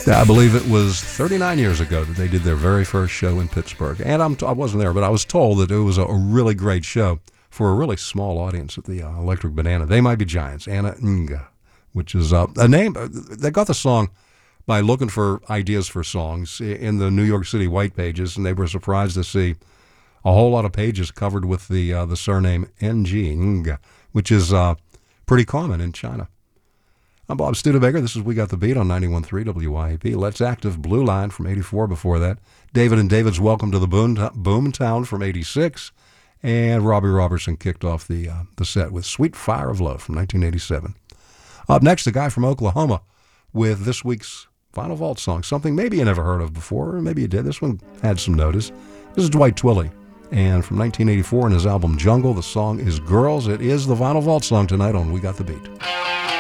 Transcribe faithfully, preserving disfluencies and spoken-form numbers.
I believe it was thirty-nine years ago that they did their very first show in Pittsburgh. And I'm t- I wasn't there, but I was told that it was a, a really great show for a really small audience at the uh, Electric Banana. They Might Be Giants, Anna Nga, which is uh, a name. Uh, they got the song by looking for ideas for songs in the New York City white pages, and they were surprised to see a whole lot of pages covered with the uh, the surname N G, Nga, which is uh, pretty common in China. I'm Bob Studebaker. This is We Got the Beat on ninety-one point three W Y A P. Let's Active, Blue Line from eighty-four before that. David and David's Welcome to the Boom, Boomtown from eighty-six. And Robbie Robertson kicked off the uh, the set with Sweet Fire of Love from nineteen eighty-seven. Up next, a guy from Oklahoma with this week's Final Vault song, something maybe you never heard of before, or maybe you did. This one had some notice. This is Dwight Twilley, and from nineteen eighty-four in his album Jungle, the song is Girls. It is the Final Vault song tonight on We Got the Beat.